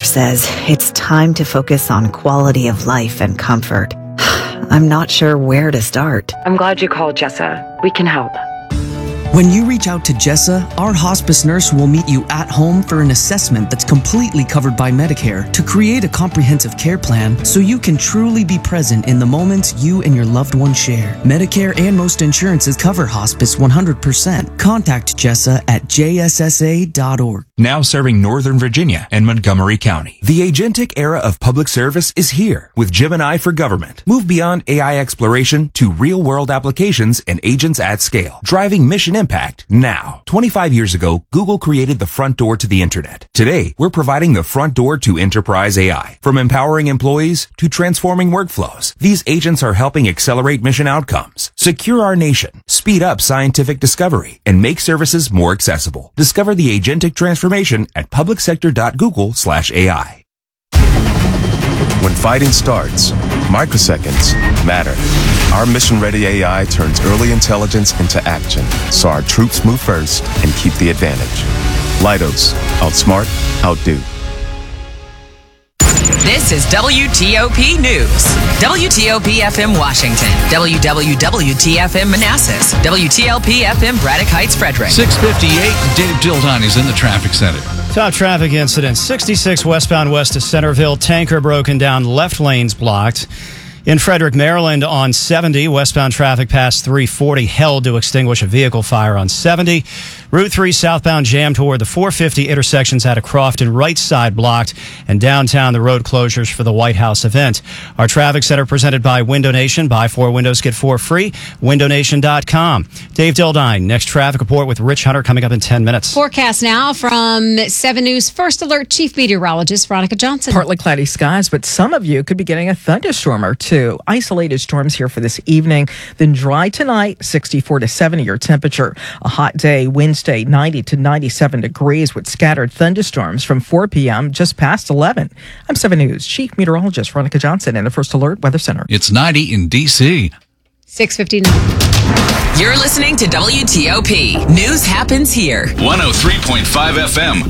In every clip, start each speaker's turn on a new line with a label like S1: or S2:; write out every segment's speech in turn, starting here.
S1: says it's time to focus on quality of life and comfort. I'm not sure where to start.
S2: I'm glad you called, Jessa. We can help.
S3: When you reach out to Jessa, our hospice nurse will meet you at home for an assessment that's completely covered by Medicare to create a comprehensive care plan so you can truly be present in the moments you and your loved one share. Medicare and most insurances cover hospice 100%. Contact Jessa at jssa.org.
S4: Now serving Northern Virginia and Montgomery County. The agentic era of public service is here with Gemini for Government. Move beyond AI exploration to real-world applications and agents at scale, driving mission impact now. 25 years ago, Google created the front door to the internet. Today, we're providing the front door to enterprise AI. From empowering employees to transforming workflows, these agents are helping accelerate mission outcomes, secure our nation, speed up scientific discovery, and make services more accessible. Discover the agentic transformation at publicsector.google/AI.
S5: When fighting starts, microseconds matter. Our mission-ready AI turns early intelligence into action, so our troops move first and keep the advantage. Leidos, outsmart, outdo.
S6: This is WTOP News. WTOP FM Washington. WWWT-FM Manassas. WTLP FM Braddock Heights Frederick.
S7: 6:58. Dave Dildine is in the traffic center.
S8: Top traffic incidents. 66 westbound west to Centerville. Tanker broken down. Left lanes blocked. In Frederick, Maryland on 70, westbound traffic past 340 held to extinguish a vehicle fire on 70. Route 3 southbound jam toward the 450 intersections at a Crofton right side blocked, and downtown the road closures for the White House event. Our traffic center presented by Window Nation. Buy 4 windows, get 4 free. WindowNation.com. Dave Dildine, next traffic report with Rich Hunter coming up in 10 minutes.
S9: Forecast now from 7 News First Alert Chief Meteorologist Veronica Johnson.
S10: Partly cloudy skies, but some of you could be getting a thunderstorm or two. Isolated storms here for this evening, then dry tonight, 64 to 70 your temperature. A hot day Wednesday, 90 to 97 degrees with scattered thunderstorms from 4 p.m. just past 11. I'm 7 News Chief Meteorologist Veronica Johnson in the First Alert Weather Center.
S7: It's 90 in D.C.
S9: 6:59.
S6: You're listening to WTOP. News happens here.
S11: 103.5 FM,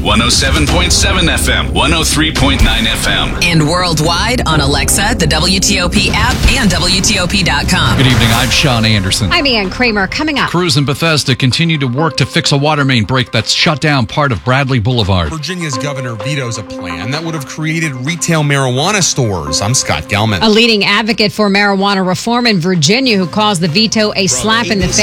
S11: 107.7 FM, 103.9 FM.
S6: And worldwide on Alexa, the WTOP app, and WTOP.com.
S7: Good evening. I'm Sean Anderson.
S9: I'm Ann Kramer. Coming up.
S7: Crews in Bethesda continue to work to fix a water main break that's shut down part of Bradley Boulevard.
S12: Virginia's governor vetoes a plan that would have created retail marijuana stores. I'm Scott Gelman.
S9: A leading advocate for marijuana reform in Virginia who calls the veto a slap in the face.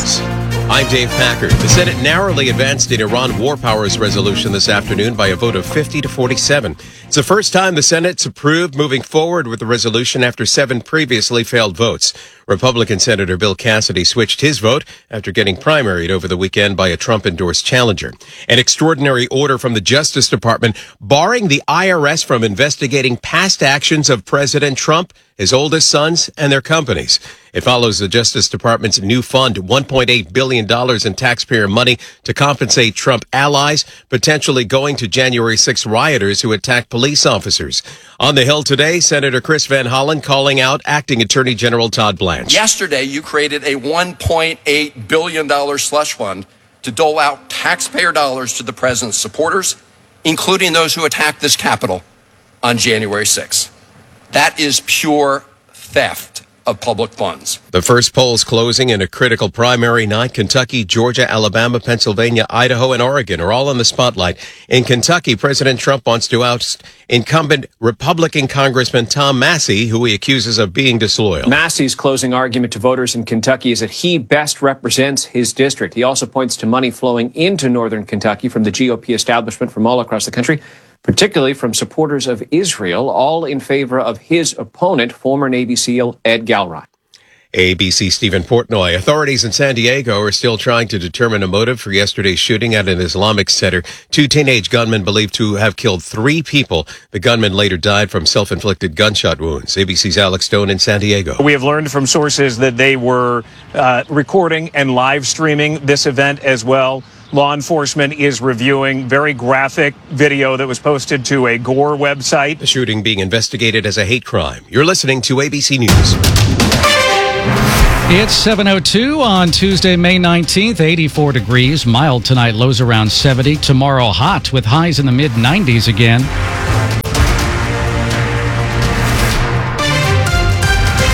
S13: I'm Dave Packard. The Senate narrowly advanced an Iran war powers resolution this afternoon by a vote of 50 to 47. It's the first time the Senate's approved moving forward with the resolution after 7 previously failed votes. Republican Senator Bill Cassidy switched his vote after getting primaried over the weekend by a Trump-endorsed challenger. An extraordinary order from the Justice Department barring the IRS from investigating past actions of President Trump, his oldest sons, and their companies. It follows the Justice Department's new fund, $1.8 billion in taxpayer money to compensate Trump allies, potentially going to January 6 rioters who attacked police officers. On the Hill today, Senator Chris Van Hollen calling out Acting Attorney General Todd Blanche.
S14: Yesterday, you created a $1.8 billion slush fund to dole out taxpayer dollars to the president's supporters, including those who attacked this Capitol on January 6. That is pure theft of public funds.
S13: The first polls closing in a critical primary night. Kentucky, Georgia, Alabama, Pennsylvania, Idaho, and Oregon are all in the spotlight. In Kentucky, President Trump wants to oust incumbent Republican Congressman Tom Massie, who he accuses of being disloyal.
S15: Massie's closing argument to voters in Kentucky is that he best represents his district. He also points to money flowing into northern Kentucky from the GOP establishment from all across the country, particularly from supporters of Israel, all in favor of his opponent, former Navy SEAL Ed Galbraith.
S13: ABC Stephen Portnoy. Authorities in San Diego are still trying to determine a motive for yesterday's shooting at an Islamic center. 2 teenage gunmen believed to have killed 3 people. The gunmen later died from self-inflicted gunshot wounds. ABC's Alex Stone in San Diego.
S16: We have learned from sources that they were recording and live streaming this event as well. Law enforcement is reviewing very graphic video that was posted to a Gore website.
S13: The shooting being investigated as a hate crime. You're listening to ABC News.
S7: It's 7:02 on Tuesday, May 19th, 84 degrees. Mild tonight, lows around 70. Tomorrow, hot with highs in the mid-90s again.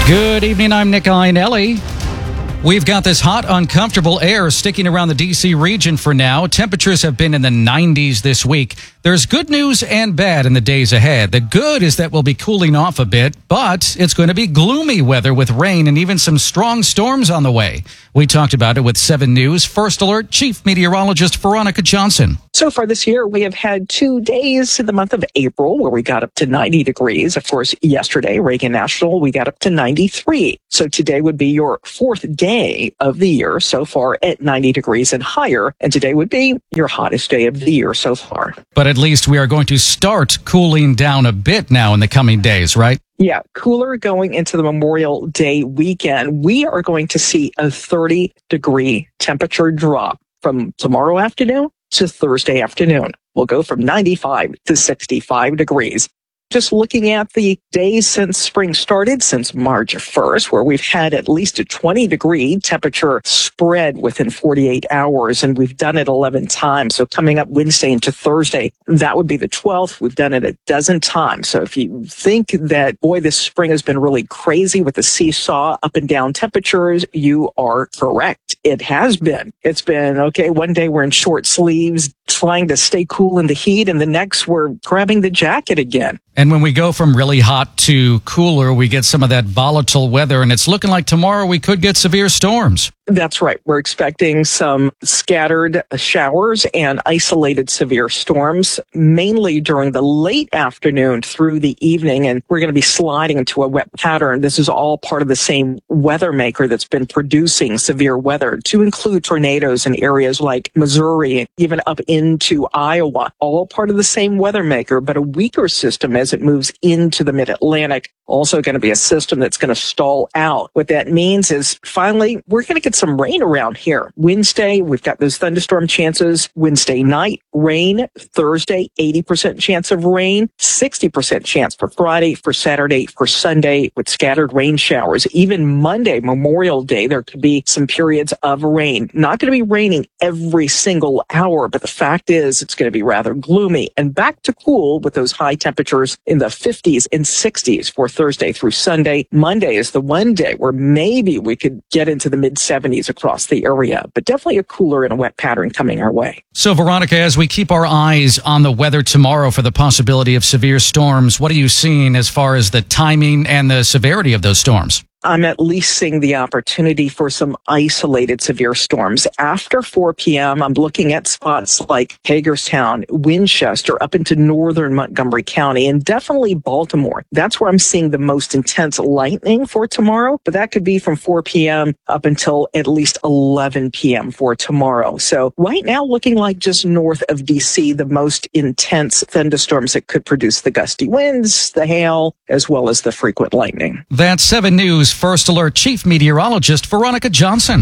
S17: Good evening, I'm Nick Iannelli. We've got this hot, uncomfortable air sticking around the D.C. region for now. Temperatures have been in the 90s this week. There's good news and bad in the days ahead. The good is that we'll be cooling off a bit, but it's going to be gloomy weather with rain and even some strong storms on the way. We talked about it with 7 News First Alert Chief Meteorologist Veronica Johnson.
S18: So far this year, we have had 2 days in the month of April where we got up to 90 degrees. Of course, yesterday, Reagan National, we got up to 93. So today would be your 4th day of the year so far at 90 degrees and higher. And today would be your hottest day of the year so far.
S17: But at least we are going to start cooling down a bit now in the coming days, right?
S18: Yeah, cooler going into the Memorial Day weekend. We are going to see a 30-degree temperature drop from tomorrow afternoon to Thursday afternoon. We'll go from 95 to 65 degrees. Just looking at the days since spring started, since March 1st, where we've had at least a 20-degree temperature spread within 48 hours, and we've done it 11 times. So coming up Wednesday into Thursday, that would be the 12th. We've done it a dozen times. So if you think that, boy, this spring has been really crazy with the seesaw up and down temperatures, you are correct. It has been. It's been, okay, one day we're in short sleeves, trying to stay cool in the heat, and the next we're grabbing the jacket again.
S17: And when we go from really hot to cooler, we get some of that volatile weather, and it's looking like tomorrow we could get severe storms.
S18: That's right. We're expecting some scattered showers and isolated severe storms, mainly during the late afternoon through the evening, and we're going to be sliding into a wet pattern. This is all part of the same weather maker that's been producing severe weather, to include tornadoes in areas like Missouri, even up into Iowa, all part of the same weather maker, but a weaker system as it moves into the mid-Atlantic. Also going to be a system that's going to stall out. What that means is finally we're going to get some rain around here. Wednesday, we've got those thunderstorm chances. Wednesday night, rain. Thursday, 80% chance of rain. 60% chance for Friday, for Saturday, for Sunday with scattered rain showers. Even Monday, Memorial Day, there could be some periods of rain. Not going to be raining every single hour, but the fact is it's going to be rather gloomy and back to cool with those high temperatures in the 50s and 60s for Thursday through Sunday. Monday is the one day where maybe we could get into the mid-70s across the area, but definitely a cooler and a wet pattern coming our way.
S17: So, Veronica, as we keep our eyes on the weather tomorrow for the possibility of severe storms, what are you seeing as far as the timing and the severity of those storms?
S18: I'm at least seeing the opportunity for some isolated severe storms. After 4 p.m., I'm looking at spots like Hagerstown, Winchester, up into northern Montgomery County, and definitely Baltimore. That's where I'm seeing the most intense lightning for tomorrow, but that could be from 4 p.m. up until at least 11 p.m. for tomorrow. So right now, looking like just north of D.C., the most intense thunderstorms that could produce the gusty winds, the hail, as well as the frequent lightning.
S17: That's 7 News First Alert Chief Meteorologist Veronica Johnson.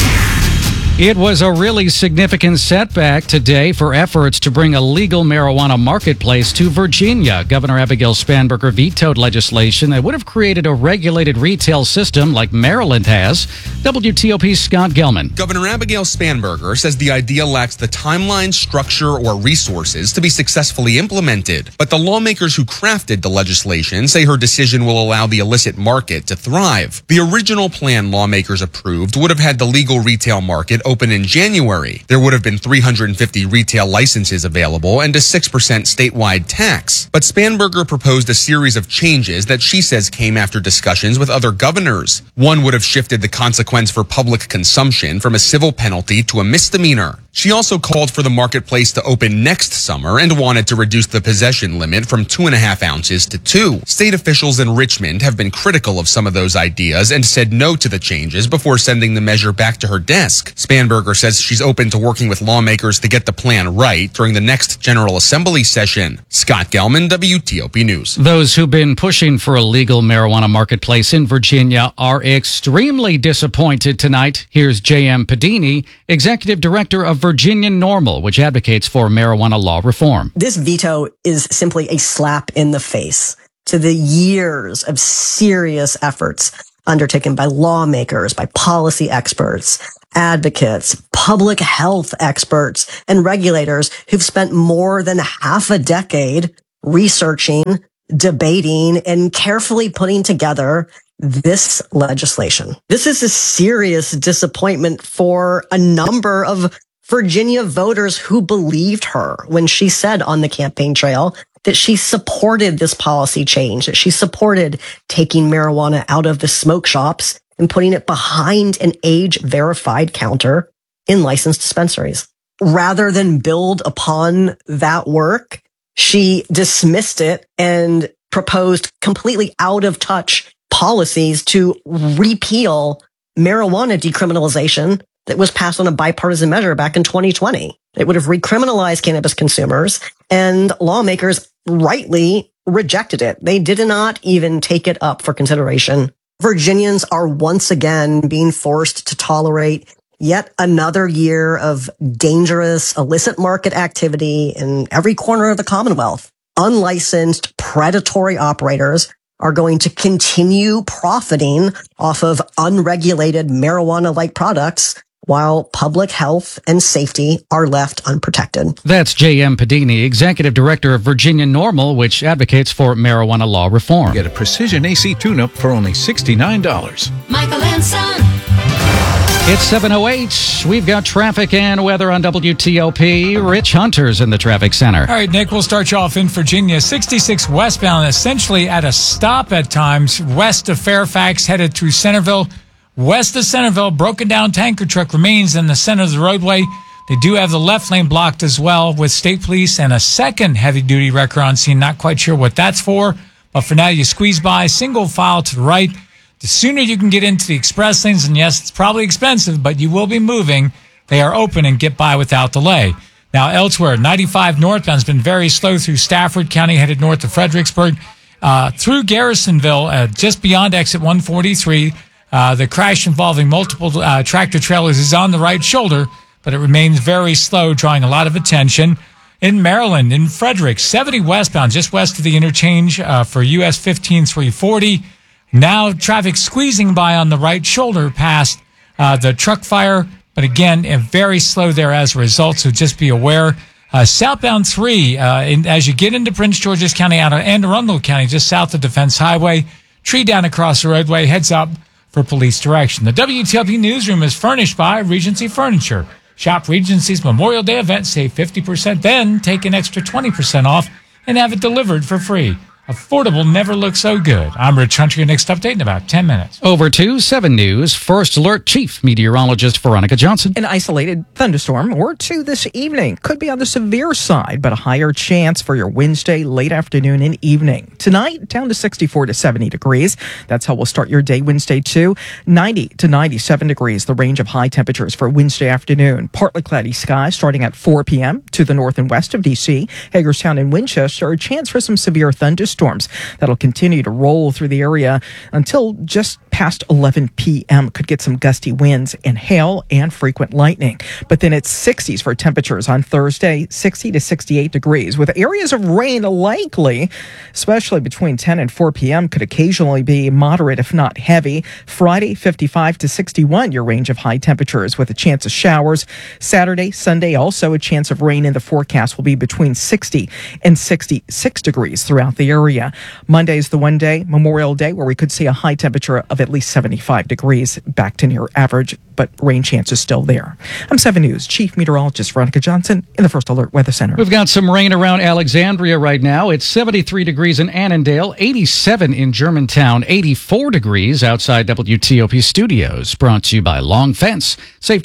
S17: It was a really significant setback today for efforts to bring a legal marijuana marketplace to Virginia. Governor Abigail Spanberger vetoed legislation that would have created a regulated retail system like Maryland has. WTOP's Scott Gelman.
S12: Governor Abigail Spanberger says the idea lacks the timeline, structure, or resources to be successfully implemented. But the lawmakers who crafted the legislation say her decision will allow the illicit market to thrive. The original plan lawmakers approved would have had the legal retail market open in January. There would have been 350 retail licenses available and a 6% statewide tax. But Spanberger proposed a series of changes that she says came after discussions with other governors. One would have shifted the consequence for public consumption from a civil penalty to a misdemeanor. She also called for the marketplace to open next summer and wanted to reduce the possession limit from 2.5 ounces to 2. State officials in Richmond have been critical of some of those ideas and said no to the changes before sending the measure back to her desk. Spanberger says she's open to working with lawmakers to get the plan right during the next General Assembly session. Scott Gelman, WTOP News.
S17: Those who've been pushing for a legal marijuana marketplace in Virginia are extremely disappointed tonight. Here's J.M. Padini, Executive Director of Virginia NORML, which advocates for marijuana law reform.
S19: This veto is simply a slap in the face to the years of serious efforts undertaken by lawmakers, by policy experts, advocates, public health experts, and regulators who've spent more than half a decade researching, debating, and carefully putting together this legislation. This is a serious disappointment for a number of Virginia voters who believed her when she said on the campaign trail that she supported this policy change, that she supported taking marijuana out of the smoke shops and putting it behind an age-verified counter in licensed dispensaries. Rather than build upon that work, she dismissed it and proposed completely out-of-touch policies to repeal marijuana decriminalization that was passed on a bipartisan measure back in 2020. It would have recriminalized cannabis consumers, and lawmakers rightly rejected it. They did not even take it up for consideration. Virginians are once again being forced to tolerate yet another year of dangerous illicit market activity in every corner of the Commonwealth. Unlicensed predatory operators are going to continue profiting off of unregulated marijuana-like products while public health and safety are left unprotected.
S17: That's J.M. Padini, Executive Director of Virginia NORML, which advocates for marijuana law reform.
S20: Get a precision AC tune-up for only $69.
S21: Michael and Son.
S17: It's 7:08. We've got traffic and weather on WTOP. Rich Hunter's in the traffic center.
S22: All right, Nick, we'll start you off in Virginia. 66 westbound, essentially at a stop at times, west of Fairfax, headed through Centerville. West of Centerville, broken down tanker truck remains in the center of the roadway. They do have the left lane blocked as well with state police and a second heavy-duty wrecker on scene. Not quite sure what that's for, but for now you squeeze by, single file to the right. The sooner you can get into the express lanes, and yes, it's probably expensive, but you will be moving. They are open and get by without delay. Now, elsewhere, 95 northbound has been very slow through Stafford County, headed north of Fredericksburg, through Garrisonville, just beyond exit 143. The crash involving multiple tractor trailers is on the right shoulder, but it remains very slow, drawing a lot of attention. In Maryland, in Frederick, 70 westbound, just west of the interchange for US 15 340. Now traffic squeezing by on the right shoulder past the truck fire, but again, very slow there as a result, so just be aware. Southbound 3, as you get into Prince George's County out of Anne Arundel County, just south of Defense Highway, tree down across the roadway, heads up for police direction. The WTOP newsroom is furnished by Regency Furniture. Shop Regency's Memorial Day event, save 50%, then take an extra 20% off and have it delivered for free. Affordable never looks so good. I'm Rich Hunter, your next update in about 10 minutes.
S17: Over to 7 News. First Alert Chief Meteorologist Veronica Johnson.
S10: An isolated thunderstorm or two this evening could be on the severe side, but a higher chance for your Wednesday late afternoon and evening. Tonight, down to 64 to 70 degrees. That's how we'll start your day Wednesday too. 90 to 97 degrees, the range of high temperatures for Wednesday afternoon. Partly cloudy skies starting at 4 p.m. to the north and west of D.C. Hagerstown and Winchester, a chance for some severe thunderstorms that'll continue to roll through the area until just past 11 p.m. Could get some gusty winds and hail and frequent lightning. But then it's 60s for temperatures on Thursday, 60 to 68 degrees, with areas of rain likely, especially between 10 and 4 p.m. could occasionally be moderate, if not heavy. Friday, 55 to 61, your range of high temperatures with a chance of showers. Saturday, Sunday, also a chance of rain in the forecast will be between 60 and 66 degrees throughout the area. Monday's the one day, Memorial Day, where we could see a high temperature of at least 75 degrees, back to near average, but rain chance is still there. I'm 7 News Chief Meteorologist Veronica Johnson in the First Alert Weather Center.
S17: We've got some rain around Alexandria right now. It's 73 degrees in Annandale, 87 in Germantown, 84 degrees outside WTOP studios. Brought to you by Long Fence. Save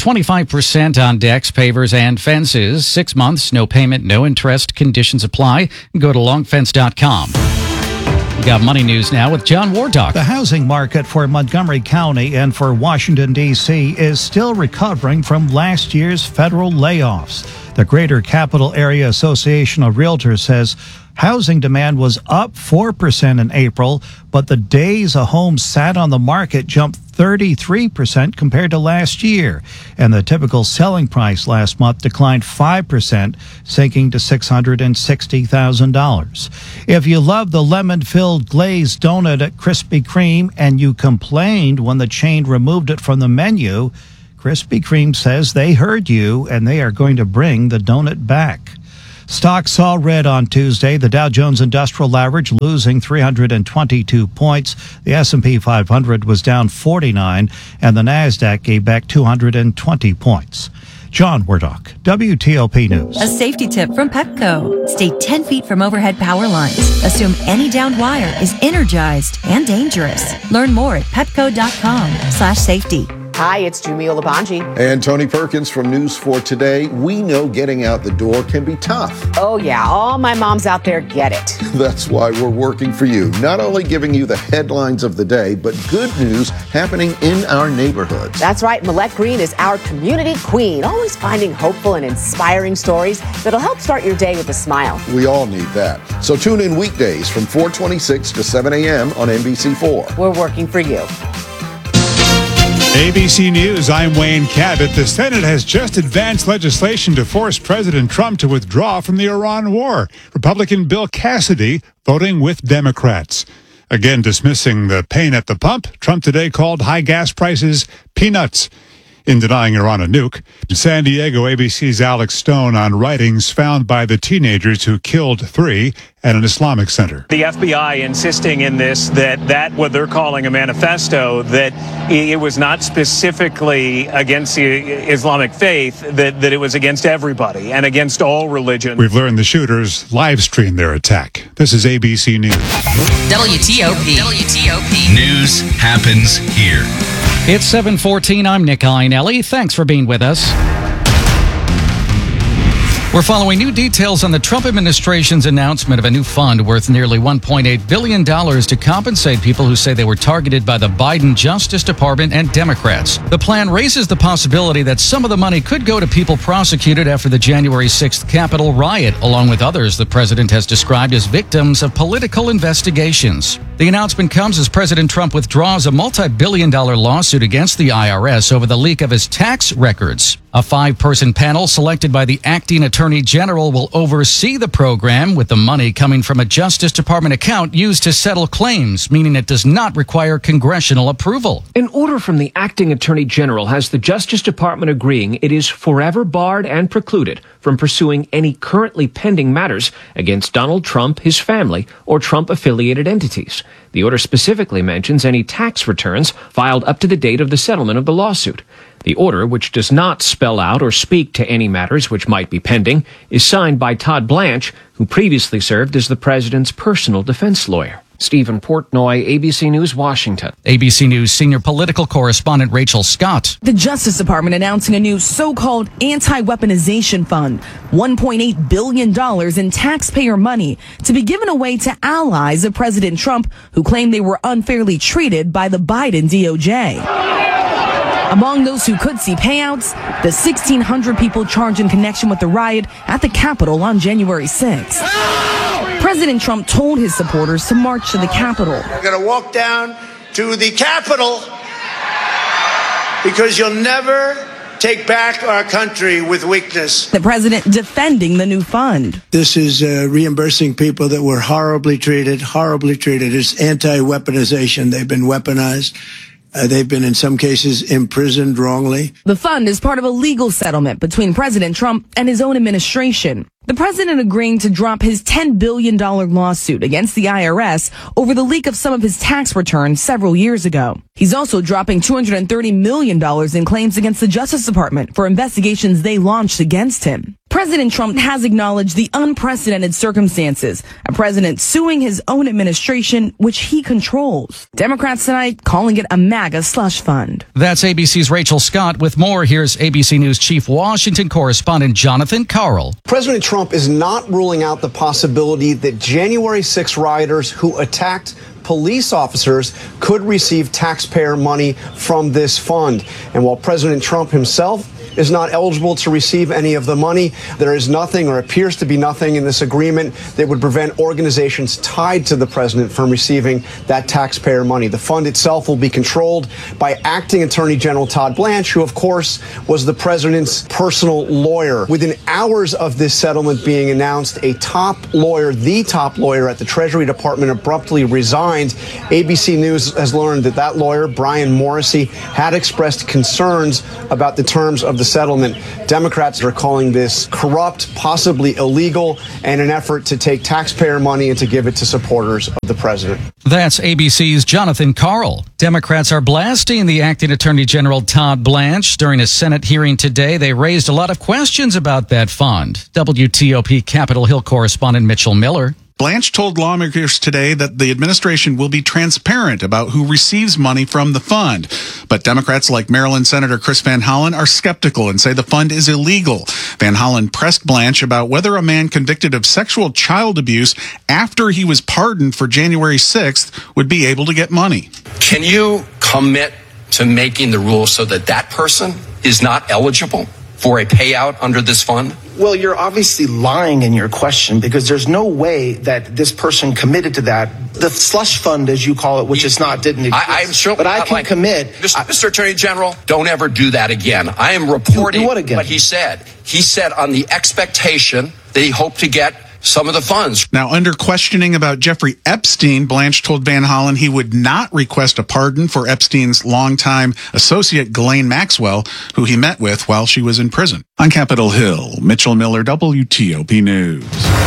S17: 25% on decks, pavers, and fences. 6 months, no payment, no interest. Conditions apply. Go to longfence.com. We got money news now with John Wardock.
S23: The housing market for Montgomery County and for Washington, D.C. is still recovering from last year's federal layoffs. The Greater Capital Area Association of Realtors says housing demand was up 4% in April, but the days a home sat on the market jumped 33% compared to last year. And the typical selling price last month declined 5%, sinking to $660,000. If you love the lemon-filled glazed donut at Krispy Kreme and you complained when the chain removed it from the menu, Krispy Kreme says they heard you and they are going to bring the donut back. Stocks saw red on Tuesday. The Dow Jones Industrial Average losing 322 points. The S&P 500 was down 49, and the Nasdaq gave back 220 points. John Wardock, WTOP News.
S1: A safety tip from Petco. Stay 10 feet from overhead power lines. Assume any downed wire is energized and dangerous. Learn more at petco.com/safety.
S2: Hi, it's Jumia Labanji.
S21: And Tony Perkins from News 4 Today. We know getting out the door can be tough.
S2: Oh, yeah. All my moms out there get it.
S21: That's why we're working for you. Not only giving you the headlines of the day, but good news happening in our neighborhoods.
S2: That's right. Millette Green is our community queen, always finding hopeful and inspiring stories that'll help start your day with a smile.
S21: We all need that. So tune in weekdays from 4:26 to 7 a.m. on NBC4.
S2: We're working for you.
S24: ABC News, I'm Wayne Cabot. The Senate has just advanced legislation to force President Trump to withdraw from the Iran war. Republican Bill Cassidy voting with Democrats. Again, dismissing the pain at the pump, Trump today called high gas prices peanuts. In denying Iran a nuke, in San Diego, ABC's Alex Stone on writings found by the teenagers who killed 3 at an Islamic center.
S16: The FBI insisting in this that what they're calling a manifesto, that it was not specifically against the Islamic faith, that it was against everybody and against all religion.
S24: We've learned the shooters live streamed their attack. This is ABC News.
S11: WTOP. News happens here.
S17: It's 7:14. I'm Nick Iannelli. Thanks for being with us. We're following new details on the Trump administration's announcement of a new fund worth nearly $1.8 billion to compensate people who say they were targeted by the Biden Justice Department and Democrats. The plan raises the possibility that some of the money could go to people prosecuted after the January 6th Capitol riot, along with others the president has described as victims of political investigations. The announcement comes as President Trump withdraws a multi-billion-dollar lawsuit against the IRS over the leak of his tax records. A 5-person panel selected by the acting Attorney General will oversee the program, with the money coming from a Justice Department account used to settle claims, meaning it does not require congressional approval.
S15: An order from the acting Attorney General has the Justice Department agreeing it is forever barred and precluded from pursuing any currently pending matters against Donald Trump, his family, or Trump-affiliated entities. The order specifically mentions any tax returns filed up to the date of the settlement of the lawsuit. The order, which does not spell out or speak to any matters which might be pending, is signed by Todd Blanche, who previously served as the president's personal defense lawyer. Stephen Portnoy, ABC News, Washington.
S17: ABC News senior political correspondent Rachel Scott.
S25: The Justice Department announcing a new so-called anti-weaponization fund, $1.8 billion in taxpayer money to be given away to allies of President Trump who claim they were unfairly treated by the Biden DOJ. Among those who could see payouts, the 1,600 people charged in connection with the riot at the Capitol on January 6th. President Trump told his supporters to march to the Capitol.
S26: We're going to walk down to the Capitol because you'll never take back our country with weakness.
S25: The president defending the new fund.
S26: This is reimbursing people that were horribly treated. It's anti-weaponization. They've been weaponized. They've been, in some cases, imprisoned wrongly.
S25: The fund is part of a legal settlement between President Trump and his own administration. The president agreeing to drop his $10 billion lawsuit against the IRS over the leak of some of his tax returns several years ago. He's also dropping $230 million in claims against the Justice Department for investigations they launched against him. President Trump has acknowledged the unprecedented circumstances, a president suing his own administration, which he controls. Democrats tonight calling it a MAGA slush fund.
S17: That's ABC's Rachel Scott. With more, here's ABC News Chief Washington correspondent Jonathan Carl.
S27: President Trump is not ruling out the possibility that January 6 rioters who attacked police officers could receive taxpayer money from this fund. And while President Trump himself is not eligible to receive any of the money, there is nothing, or appears to be nothing, in this agreement that would prevent organizations tied to the president from receiving that taxpayer money. The fund itself will be controlled by acting Attorney General Todd Blanche, who, of course, was the president's personal lawyer. Within hours of this settlement being announced, the top lawyer at the Treasury Department abruptly resigned. ABC News has learned that lawyer, Brian Morrissey, had expressed concerns about the terms of the settlement. Democrats are calling this corrupt, possibly illegal, and an effort to take taxpayer money and to give it to supporters of the president.
S17: That's ABC's Jonathan Karl. Democrats are blasting the acting Attorney General Todd Blanche. During a Senate hearing today, they raised a lot of questions about that fund. WTOP Capitol Hill correspondent Mitchell Miller.
S3: Blanche told lawmakers today that the administration will be transparent about who receives money from the fund. But Democrats like Maryland Senator Chris Van Hollen are skeptical and say the fund is illegal. Van Hollen pressed Blanche about whether a man convicted of sexual child abuse after he was pardoned for January 6th would be able to get money.
S4: Can you commit to making the rules so that that person is not eligible for a payout under this fund?
S5: Well, you're obviously lying in your question because there's no way that this person committed to that. The slush fund, as you call it, which is not, didn't exist.
S4: I'm sure,
S5: but I can commit.
S4: Mr. Attorney General, don't ever do that again. I am reporting
S5: what again?
S4: What he said. He said on the expectation that he hoped to get some of the funds.
S3: Now, under questioning about Jeffrey Epstein, Blanche told Van Hollen he would not request a pardon for Epstein's longtime associate, Ghislaine Maxwell, who he met with while she was in prison. On Capitol Hill, Mitchell Miller, WTOP News.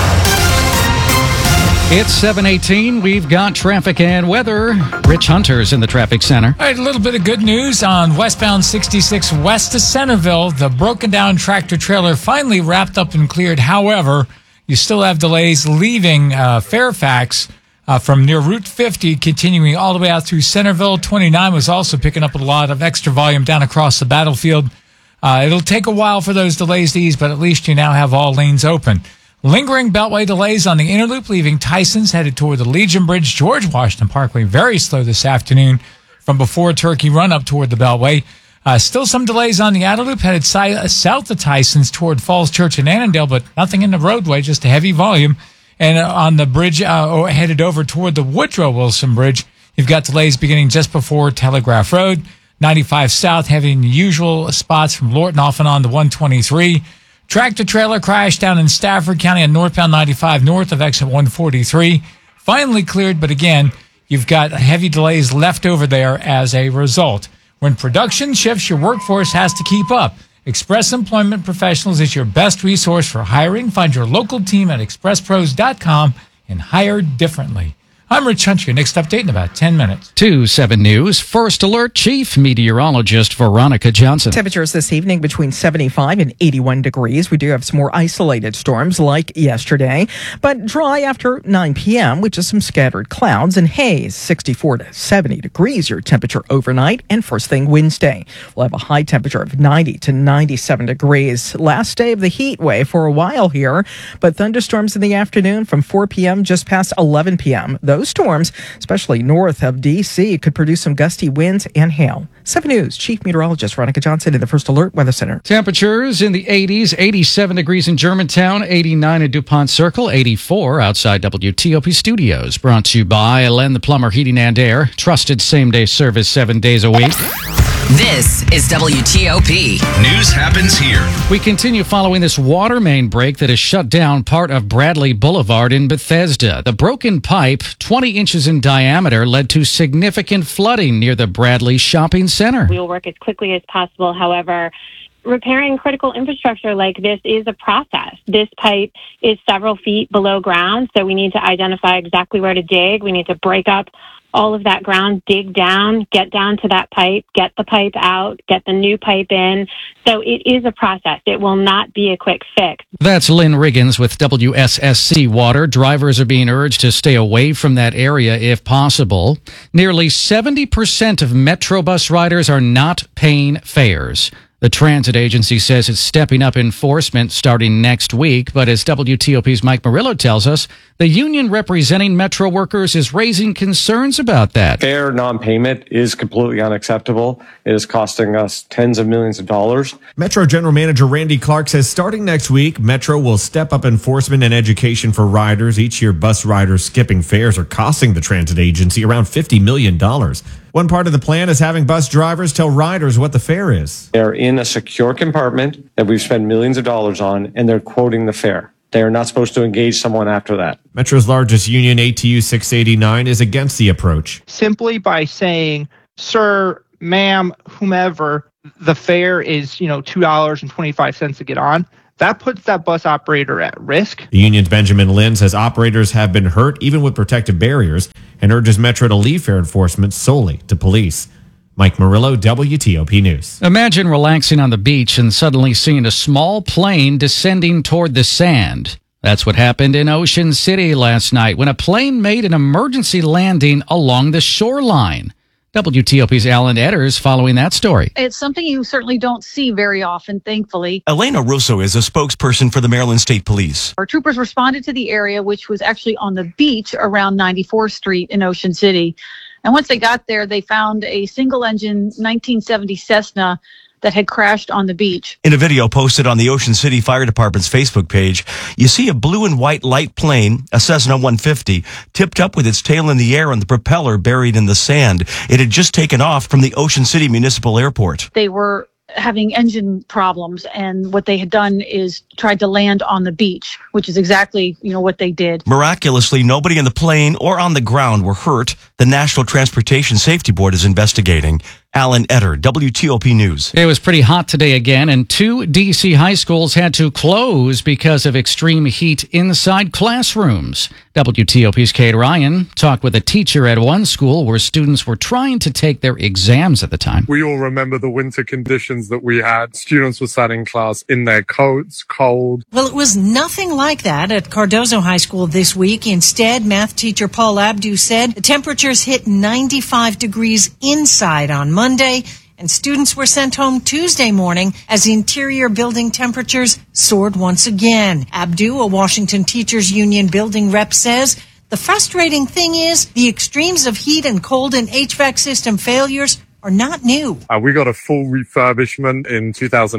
S17: It's 7:18. We've got traffic and weather. Rich Hunter's in the traffic center.
S22: All right, a little bit of good news on westbound 66 west of Centerville. The broken down tractor trailer finally wrapped up and cleared. However, you still have delays leaving Fairfax from near Route 50, continuing all the way out through Centerville. 29 was also picking up a lot of extra volume down across the battlefield. It'll take a while for those delays to ease, but at least you now have all lanes open. Lingering beltway delays on the inner loop leaving Tyson's headed toward the Legion Bridge. George Washington Parkway very slow this afternoon from before Turkey Run up toward the beltway. Still some delays on the outer loop headed south of Tyson's toward Falls Church and Annandale, but nothing in the roadway, just a heavy volume. And on the bridge headed over toward the Woodrow Wilson Bridge, you've got delays beginning just before Telegraph Road. 95 south, heavy in the usual spots from Lorton off and on to 123. Tractor trailer crash down in Stafford County on northbound 95 north of exit 143. Finally cleared, but again, you've got heavy delays left over there as a result. When production shifts, your workforce has to keep up. Express Employment Professionals is your best resource for hiring. Find your local team at expresspros.com and hire differently. I'm Rich Hunter. Your next update in about 10 minutes.
S17: 2-7 News. First Alert Chief Meteorologist Veronica Johnson.
S10: Temperatures this evening between 75 and 81 degrees. We do have some more isolated storms like yesterday, but dry after 9 p.m. with just some scattered clouds and haze. 64 to 70 degrees your temperature overnight, and first thing Wednesday. We'll have a high temperature of 90 to 97 degrees. Last day of the heat wave for a while here, but thunderstorms in the afternoon from 4 p.m. just past 11 p.m. Those storms, especially north of D.C., could produce some gusty winds and hail. 7 News Chief Meteorologist Veronica Johnson in the First Alert Weather Center.
S17: Temperatures in the 80s, 87 degrees in Germantown, 89 in DuPont Circle, 84 outside WTOP Studios. Brought to you by Len the Plumber Heating and Air. Trusted same-day service 7 days a week.
S6: This is WTOP.
S11: News happens here.
S17: We continue following this water main break that has shut down part of Bradley Boulevard in Bethesda. The broken pipe, 20 inches in diameter, led to significant flooding near the Bradley Shopping Center.
S8: We will work as quickly as possible. However, repairing critical infrastructure like this is a process. This pipe is several feet below ground, so we need to identify exactly where to dig. We need to break up all of that ground, dig down, get down to that pipe, get the pipe out, get the new pipe in. So it is a process. It will not be a quick fix.
S17: That's Lynn Riggins with WSSC Water. Drivers are being urged to stay away from that area if possible. Nearly 70% of Metrobus riders are not paying fares. The transit agency says it's stepping up enforcement starting next week, but as WTOP's Mike Murillo tells us, the union representing Metro workers is raising concerns about that.
S9: Fare non-payment is completely unacceptable. It is costing us tens of millions of dollars.
S14: Metro General Manager Randy Clark says starting next week, Metro will step up enforcement and education for riders. Each year, bus riders skipping fares are costing the transit agency around $50 million. One part of the plan is having bus drivers tell riders what the fare is.
S9: They're in a secure compartment that we've spent millions of dollars on, and they're quoting the fare. They are not supposed to engage someone after that.
S14: Metro's largest union, ATU 689, is against the approach.
S28: Simply by saying, sir,
S7: ma'am, whomever, the fare is, $2.25 to get on. That puts that bus operator at risk.
S14: The union's Benjamin Lynn says operators have been hurt even with protective barriers and urges Metro to leave fare enforcement solely to police. Mike Murillo, WTOP News.
S17: Imagine relaxing on the beach and suddenly seeing a small plane descending toward the sand. That's what happened in Ocean City last night when a plane made an emergency landing along the shoreline. WTOP's Alan Edders following that story.
S12: It's something you certainly don't see very often, thankfully.
S13: Elena Russo is a spokesperson for the Maryland State Police.
S12: Our troopers responded to the area, which was actually on the beach around 94th Street in Ocean City. And once they got there, they found a single-engine 1970 Cessna that had crashed on the beach.
S13: In a video posted on the Ocean City Fire Department's Facebook page, you see a blue and white light plane, a Cessna 150, tipped up with its tail in the air and the propeller buried in the sand. It had just taken off from the Ocean City Municipal Airport.
S12: They were having engine problems, and what they had done is tried to land on the beach, which is exactly, what they did.
S13: Miraculously, nobody in the plane or on the ground were hurt. The National Transportation Safety Board is investigating. Alan Etter, WTOP News.
S17: It was pretty hot today again, and 2 D.C. high schools had to close because of extreme heat inside classrooms. WTOP's Kate Ryan talked with a teacher at one school where students were trying to take their exams at the time.
S18: We all remember the winter conditions that we had. Students were sat in class in their coats, cold.
S19: Well, it was nothing like that at Cardozo High School this week. Instead, math teacher Paul Abdu said the temperatures hit 95 degrees inside on Monday, and students were sent home Tuesday morning as interior building temperatures soared once again. Abdu, a Washington Teachers Union building rep, says the frustrating thing is the extremes of heat and cold and HVAC system failures are not new.
S18: We got a full refurbishment in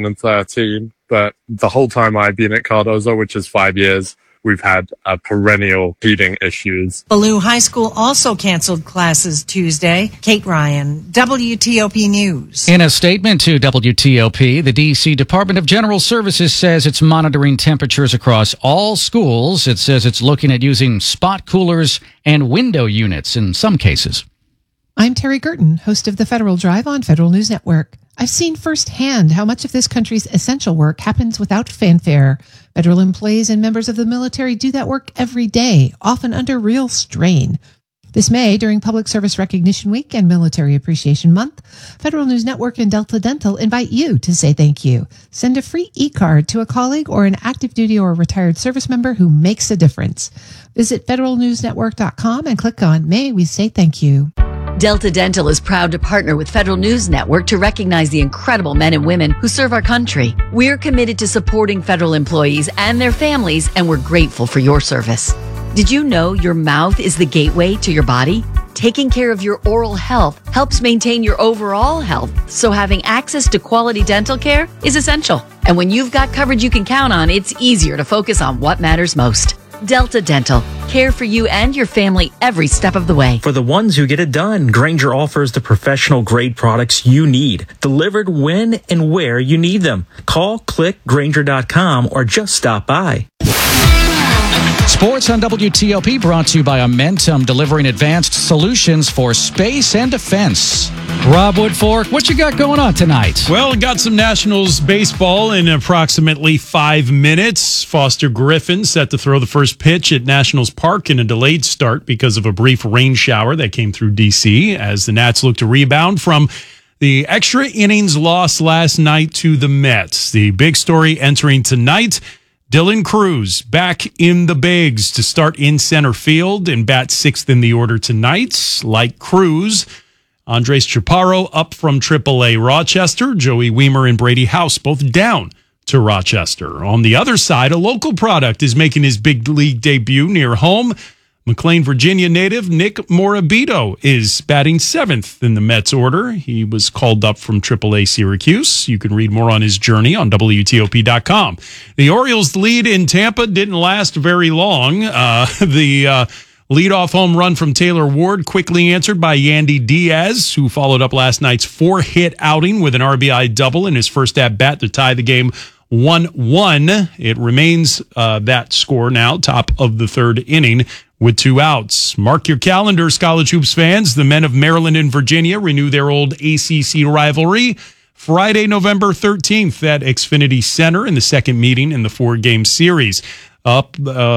S18: 2013, but the whole time I've been at Cardozo, which is 5 years, we've had perennial heating issues.
S19: Ballou High School also canceled classes Tuesday. Kate Ryan, WTOP News.
S17: In a statement to WTOP, the D.C. Department of General Services says it's monitoring temperatures across all schools. It says it's looking at using spot coolers and window units in some cases.
S20: I'm Terry Gerton, host of the Federal Drive on Federal News Network. I've seen firsthand how much of this country's essential work happens without fanfare. Federal employees and members of the military do that work every day, often under real strain. This May, during Public Service Recognition Week and Military Appreciation Month, Federal News Network and Delta Dental invite you to say thank you. Send a free e-card to a colleague or an active duty or retired service member who makes a difference. Visit federalnewsnetwork.com and click on May We Say Thank You.
S23: Delta Dental is proud to partner with Federal News Network to recognize the incredible men and women who serve our country. We're committed to supporting federal employees and their families, and we're grateful for your service. Did you know your mouth is the gateway to your body? Taking care of your oral health helps maintain your overall health, so having access to quality dental care is essential. And when you've got coverage you can count on, it's easier to focus on what matters most. Delta Dental. Care for you and your family every step of the way.
S28: For the ones who get it done, Grainger offers the professional grade products you need, delivered when and where you need them. Call, click Grainger.com or just stop by.
S17: Sports on WTOP brought to you by Amentum, delivering advanced solutions for space and defense. Rob Woodfork, what you got going on tonight?
S29: Well, we got some Nationals baseball in approximately 5 minutes. Foster Griffin set to throw the first pitch at Nationals Park in a delayed start because of a brief rain shower that came through D.C. as the Nats look to rebound from the extra innings loss last night to the Mets. The big story entering tonight, Dylan Cruz back in the bigs to start in center field and bat sixth in the order tonight. Like Cruz, Andres Chaparro up from AAA Rochester. Joey Weimer and Brady House both down to Rochester. On the other side, a local product is making his big league debut near home. McLean, Virginia native Nick Morabito is batting seventh in the Mets order. He was called up from AAA Syracuse. You can read more on his journey on WTOP.com. The Orioles' lead in Tampa didn't last very long. The leadoff home run from Taylor Ward quickly answered by Yandy Diaz, who followed up last night's 4-hit outing with an RBI double in his first at-bat to tie the game 1-1. It remains that score now, top of the third inning with 2 outs. Mark your calendars, College Hoops fans. The men of Maryland and Virginia renew their old ACC rivalry Friday, November 13th at Xfinity Center in the second meeting in the 4-game series. Going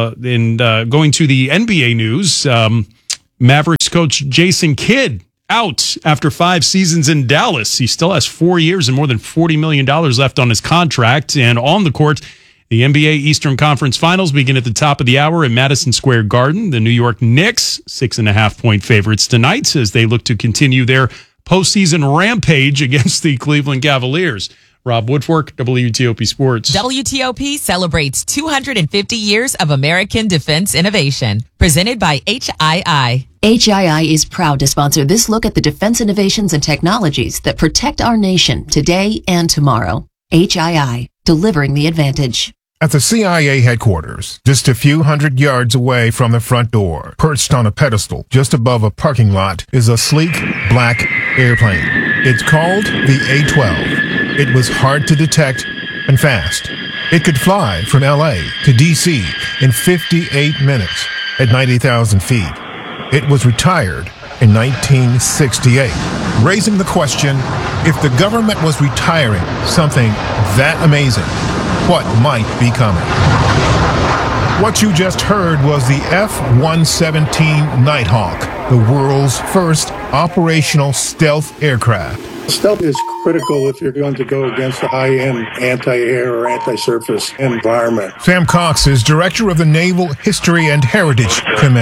S29: to the NBA news, Mavericks coach Jason Kidd out after 5 seasons in Dallas. He still has 4 years and more than $40 million left on his contract. And on the court, the NBA Eastern Conference Finals begin at the top of the hour at Madison Square Garden. The New York Knicks, 6.5-point favorites tonight as they look to continue their postseason rampage against the Cleveland Cavaliers. Rob Woodfork, WTOP Sports.
S1: WTOP celebrates 250 years of American defense innovation. Presented by HII.
S2: HII is proud to sponsor this look at the defense innovations and technologies that protect our nation today and tomorrow. HII, delivering the advantage.
S15: At the CIA headquarters, just a few hundred yards away from the front door, perched on a pedestal just above a parking lot, is a sleek, black airplane. It's called the A-12. It was hard to detect and fast. It could fly from LA to DC in 58 minutes at 90,000 feet. It was retired in 1968, raising the question, if the government was retiring something that amazing, what might be coming? What you just heard was the F-117 Nighthawk, the world's first operational stealth aircraft.
S16: Stealth is critical if you're going to go against a high-end anti-air or anti-surface environment.
S15: Sam Cox is director of the Naval History and Heritage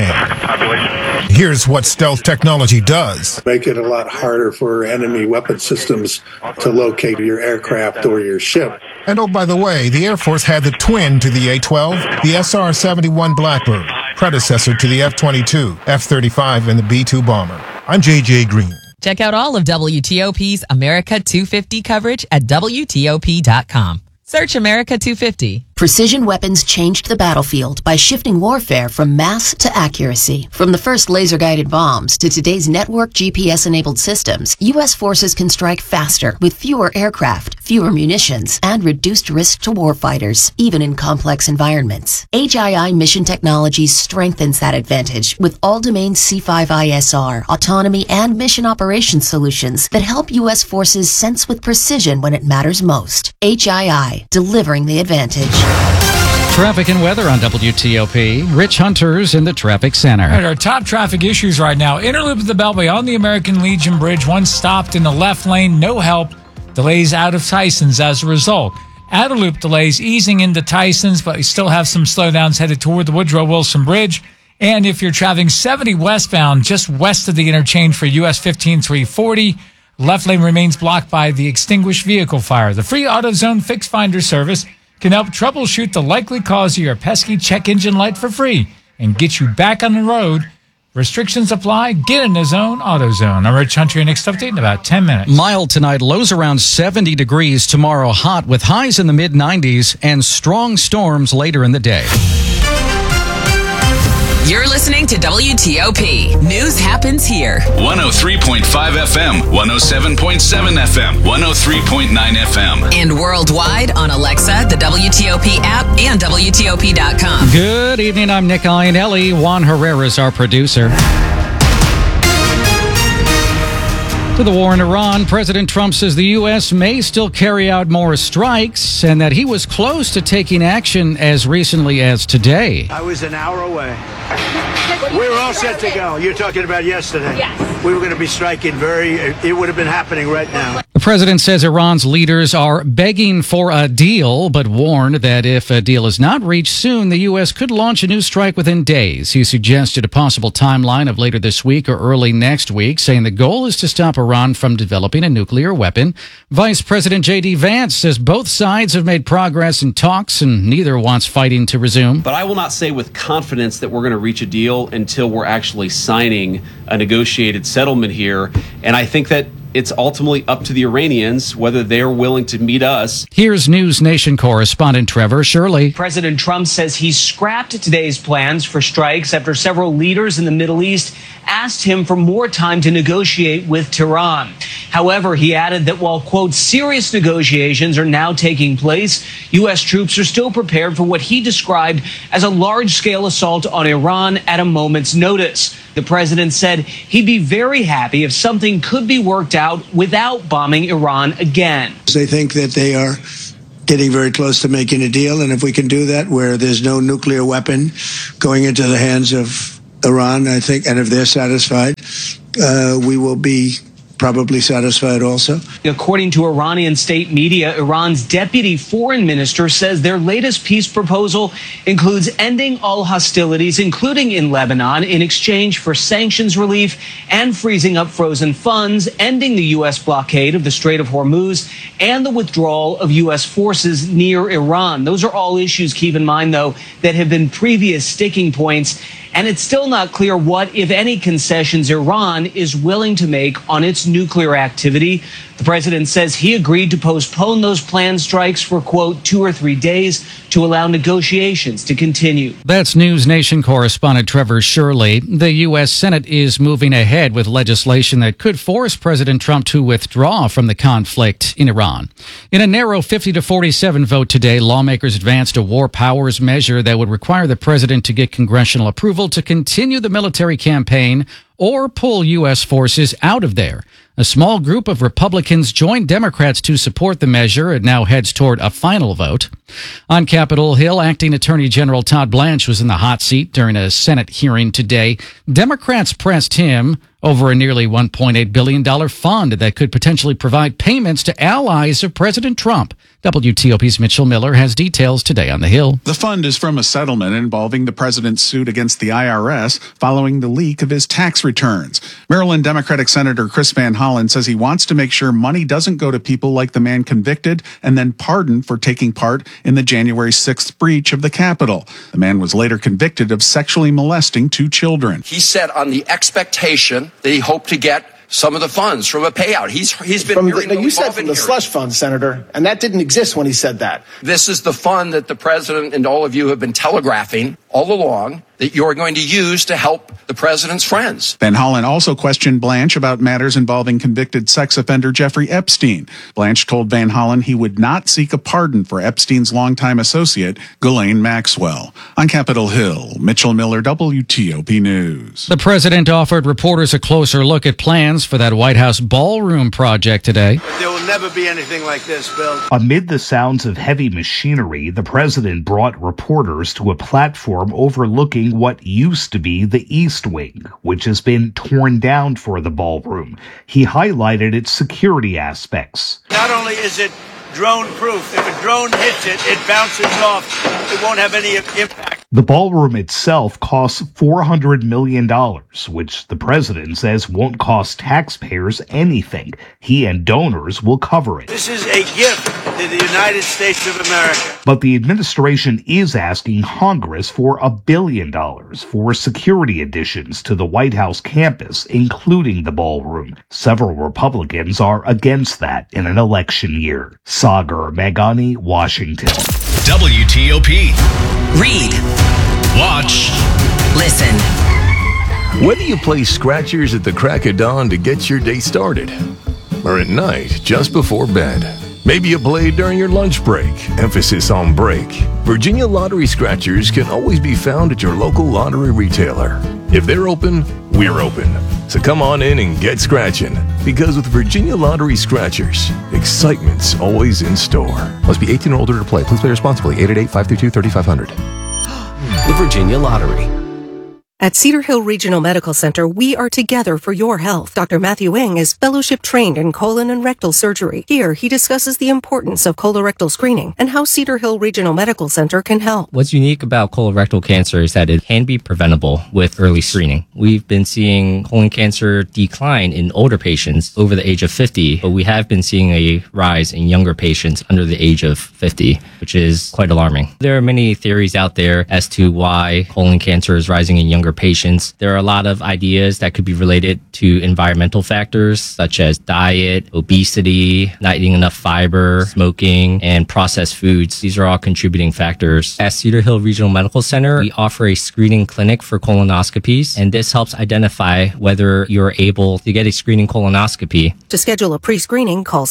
S15: Command. Here's what stealth technology does.
S16: Make it a lot harder for enemy weapon systems to locate your aircraft or your ship.
S15: And oh, by the way, the Air Force had the twin to the A-12, the SR-71 Blackbird, predecessor to the F-22, F-35, and the B-2 bomber. I'm J.J. Green.
S1: Check out all of WTOP's America 250 coverage at WTOP.com. Search America 250.
S2: Precision weapons changed the battlefield by shifting warfare from mass to accuracy. From the first laser-guided bombs to today's network GPS-enabled systems, U.S. forces can strike faster with fewer aircraft, fewer munitions, and reduced risk to warfighters, even in complex environments. HII Mission Technologies strengthens that advantage with all-domain C5ISR, autonomy, and mission operations solutions that help U.S. forces sense with precision when it matters most. HII, delivering the advantage.
S17: Traffic and weather on WTOP. Rich Hunter's in the traffic center.
S22: All right, our top traffic issues right now. Interloop of the Beltway on the American Legion Bridge. One stopped in the left lane. No help. Delays out of Tysons as a result. Outer loop delays easing into Tysons, but we still have some slowdowns headed toward the Woodrow Wilson Bridge. And if you're traveling 70 westbound, just west of the interchange for US 15340, left lane remains blocked by the extinguished vehicle fire. The free AutoZone Fix Finder service can help troubleshoot the likely cause of your pesky check engine light for free and get you back on the road. Restrictions apply. Get in the zone, AutoZone. I'm Rich Hunter. Your next update in about 10 minutes.
S17: Mild tonight, lows around 70 degrees. Tomorrow, hot with highs in the mid-90s and strong storms later in the day.
S1: You're listening to WTOP. News happens here.
S11: 103.5 FM, 107.7 FM, 103.9 FM.
S1: And worldwide on Alexa, the WTOP app, and WTOP.com.
S17: Good evening. I'm Nick Iannelli. Juan Herrera is our producer. To the war in Iran, President Trump says the U.S. may still carry out more strikes and that he was close to taking action as recently as today.
S21: I was an hour away. We were all set to go. You're talking about yesterday. Yes. We were going to be striking it would have been happening right now.
S17: The president says Iran's leaders are begging for a deal, but warned that if a deal is not reached soon, the U.S. could launch a new strike within days. He suggested a possible timeline of later this week or early next week, saying the goal is to stop Iran from developing a nuclear weapon. Vice President J.D. Vance says both sides have made progress in talks and neither wants fighting to resume.
S24: But I will not say with confidence that we're going to reach a deal until we're actually signing a negotiated settlement here. And I think that it's ultimately up to the Iranians whether they're willing to meet us.
S17: Here's News Nation correspondent Trevor Shirley.
S25: President Trump says he scrapped today's plans for strikes after several leaders in the Middle East asked him for more time to negotiate with Tehran. However, he added that while, quote, serious negotiations are now taking place, U.S. troops are still prepared for what he described as a large-scale assault on Iran at a moment's notice. The president said he'd be very happy if something could be worked out without bombing Iran again.
S21: They think that they are getting very close to making a deal, and if we can do that where there's no nuclear weapon going into the hands of Iran, I think, and if they're satisfied, we will be probably satisfied also.
S25: According to Iranian state media, Iran's deputy foreign minister says their latest peace proposal includes ending all hostilities, including in Lebanon, in exchange for sanctions relief and freezing up frozen funds, ending the U.S. blockade of the Strait of Hormuz, and the withdrawal of U.S. forces near Iran. Those are all issues, keep in mind, though, that have been previous sticking points. And it's still not clear what, if any, concessions Iran is willing to make on its nuclear activity. The president says he agreed to postpone those planned strikes for, quote, 2 or 3 days to allow negotiations to continue.
S17: That's News Nation correspondent Trevor Shirley. The U.S. Senate is moving ahead with legislation that could force President Trump to withdraw from the conflict in Iran. In a narrow 50-47 vote today, lawmakers advanced a war powers measure that would require the president to get congressional approval to continue the military campaign or pull U.S. forces out of there. A small group of Republicans joined Democrats to support the measure. It now heads toward a final vote. On Capitol Hill, Acting Attorney General Todd Blanche was in the hot seat during a Senate hearing today. Democrats pressed him over a nearly $1.8 billion fund that could potentially provide payments to allies of President Trump. WTOP's Mitchell Miller has details today on the Hill.
S3: The fund is from a settlement involving the president's suit against the IRS following the leak of his tax returns. Maryland Democratic Senator Chris Van Hollen says he wants to make sure money doesn't go to people like the man convicted and then pardoned for taking part in the January 6th breach of the Capitol. The man was later convicted of sexually molesting 2 children.
S4: He said on the expectation that he hoped to get some of the funds from a payout. He's been
S5: you said from the slush fund, Senator, and that didn't exist when he said that.
S4: This is the fund that the president and all of you have been telegraphing all along that you're going to use to help the president's friends.
S3: Van Hollen also questioned Blanche about matters involving convicted sex offender Jeffrey Epstein. Blanche told Van Hollen he would not seek a pardon for Epstein's longtime associate, Ghislaine Maxwell. On Capitol Hill, Mitchell Miller, WTOP News.
S17: The president offered reporters a closer look at plans for that White House ballroom project today.
S21: There will never be anything like this, Bill.
S6: Amid the sounds of heavy machinery, the president brought reporters to a platform overlooking what used to be the East Wing, which has been torn down for the ballroom. He highlighted its security aspects.
S21: Not only is it drone proof, if a drone hits it, it bounces off. It won't have any impact.
S6: The ballroom itself costs $400 million, which the president says won't cost taxpayers anything. He and donors will cover it.
S21: This is a gift to the United States of America.
S6: But the administration is asking Congress for $1 billion for security additions to the White House campus, including the ballroom. Several Republicans are against that in an election year. Sagar Meghani, Washington.
S11: WTOP.
S8: Read.
S11: Watch.
S8: Listen.
S9: Whether you play scratchers at the crack of dawn to get your day started, or at night just before bed, maybe you play during your lunch break, emphasis on break, Virginia Lottery Scratchers can always be found at your local lottery retailer. If they're open, we're open. So come on in and get scratching, because with Virginia Lottery Scratchers, excitement's always in store.
S10: Must be 18 or older to play. Please play responsibly. 888-532-3500.
S9: The Virginia Lottery.
S26: At Cedar Hill Regional Medical Center, we are together for your health. Dr. Matthew Eng is fellowship trained in colon and rectal surgery. Here, he discusses the importance of colorectal screening and how Cedar Hill Regional Medical Center can help.
S27: What's unique about colorectal cancer is that it can be preventable with early screening. We've been seeing colon cancer decline in older patients over the age of 50, but we have been seeing a rise in younger patients under the age of 50, which is quite alarming. There are many theories out there as to why colon cancer is rising in younger patients. There are a lot of ideas that could be related to environmental factors such as diet, obesity, not eating enough fiber, smoking, and processed foods. These are all contributing factors. At Cedar Hill Regional Medical Center, we offer a screening clinic for colonoscopies, and this helps identify whether you're able to get a screening colonoscopy.
S26: To schedule a pre-screening, call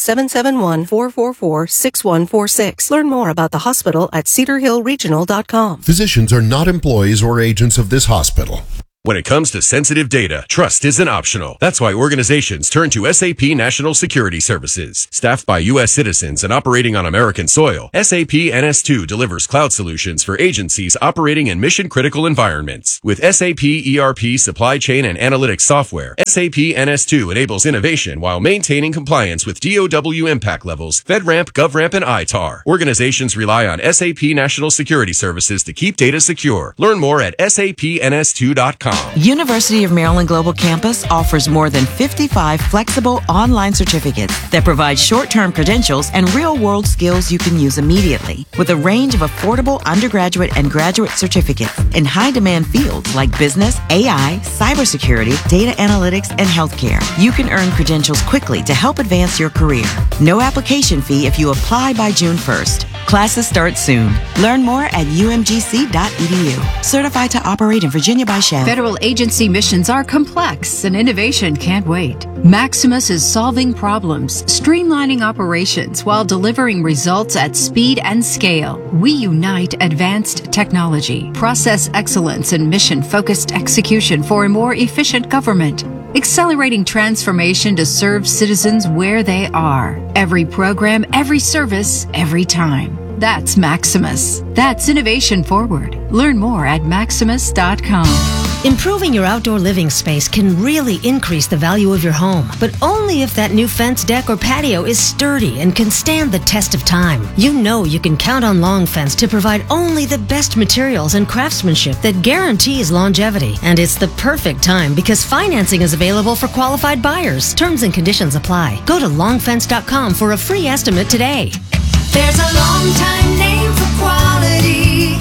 S26: 771-444-6146. Learn more about the hospital at cedarhillregional.com.
S7: Physicians are not employees or agents of this hospital.
S12: When it comes to sensitive data, trust isn't optional. That's why organizations turn to SAP National Security Services. Staffed by U.S. citizens and operating on American soil, SAP NS2 delivers cloud solutions for agencies operating in mission-critical environments. With SAP ERP supply chain and analytics software, SAP NS2 enables innovation while maintaining compliance with DOW impact levels, FedRAMP, GovRAMP, and ITAR. Organizations rely on SAP National Security Services to keep data secure. Learn more at sapns2.com.
S13: University of Maryland Global Campus offers more than 55 flexible online certificates that provide short-term credentials and real-world skills you can use immediately. With a range of affordable undergraduate and graduate certificates in high-demand fields like business, AI, cybersecurity, data analytics, and healthcare, you can earn credentials quickly to help advance your career. No application fee if you apply by June 1st. Classes start soon. Learn more at umgc.edu. Certified to operate in Virginia by Shell.
S14: Federal agency missions are complex and innovation can't wait. Maximus is solving problems, streamlining operations while delivering results at speed and scale. We unite advanced technology, process excellence, and mission-focused execution for a more efficient government. Accelerating transformation to serve citizens where they are. Every program, every service, every time. That's Maximus. That's innovation forward. Learn more at maximus.com.
S18: Improving your outdoor living space can really increase the value of your home, but only if that new fence, deck, or patio is sturdy and can stand the test of time. You know you can count on Long Fence to provide only the best materials and craftsmanship that guarantees longevity. And it's the perfect time because financing is available for qualified buyers. Terms and conditions apply. Go to longfence.com for a free estimate today.
S19: There's a long time name for quality.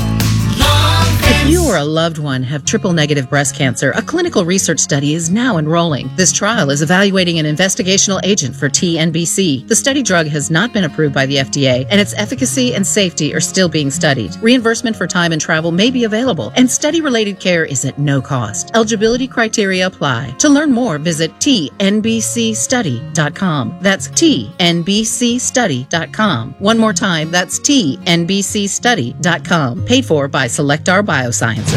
S20: If you or a loved one have triple-negative breast cancer, a clinical research study is now enrolling. This trial is evaluating an investigational agent for TNBC. The study drug has not been approved by the FDA, and its efficacy and safety are still being studied. Reimbursement for time and travel may be available, and study-related care is at no cost. Eligibility criteria apply. To learn more, visit tnbcstudy.com. That's tnbcstudy.com. One more time, that's tnbcstudy.com. Paid for by Selectar Biosciences.